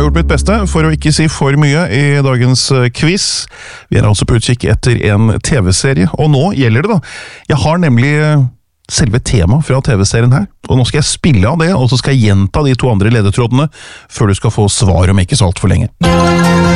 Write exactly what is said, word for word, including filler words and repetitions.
gjort mitt beste for å ikke si for mye i dagens quiz. Vi er altså på utkikk etter en T V-serie, og nå gjelder det da. Jeg har nemlig selve temaet fra T V-serien her, og nå skal jeg spille av det, og så skal jeg gjenta de to andre ledetrådene før du skal få svar om ikke så alt for lenge.